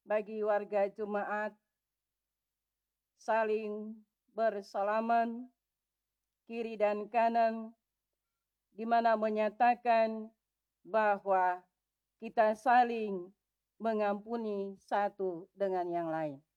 bagi warga jemaat saling bersalaman kiri dan kanan, di mana menyatakan bahwa kita saling mengampuni satu dengan yang lain.